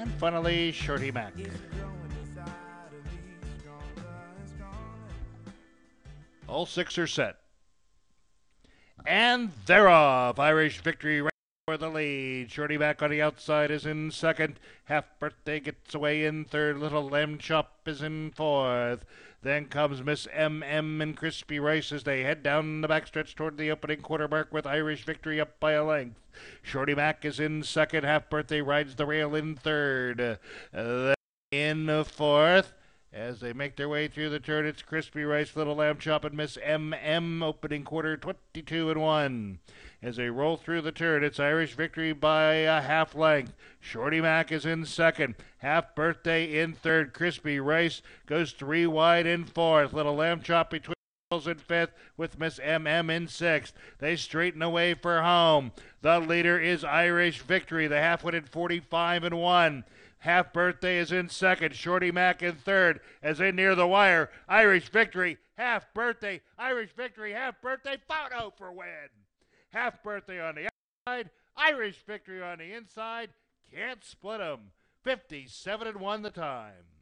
And finally, Shorty Mac. All six are set. And they're off. Irish Victory right for the lead. Shorty Mac on the outside is in second. Half Birthday gets away in third. Little Lamb Chop is in fourth. Then comes Miss M.M. and Crispy Rice as they head down the backstretch toward the opening quarter mark with Irish Victory up by a length. Shorty Mac is in second. Half Birthday rides the rail in third. Then in fourth. As they make their way through the turn, it's Crispy Rice, Little Lamb Chop, and Miss M.M. opening quarter 22-1. As they roll through the turn, it's Irish Victory by a half length. Shorty Mac is in second. Half Birthday in third. Crispy Rice goes three wide in fourth. Little Lamb Chop between in fifth with Miss M.M. in sixth. They straighten away for home. The leader is Irish Victory, the half-witted 45-1. Half Birthday is in second. Shorty Mac in third. As they near the wire, Irish Victory, Half Birthday, Irish Victory, Half Birthday, photo for win. Half Birthday on the outside, Irish Victory on the inside. Can't split them. 57-1 the time.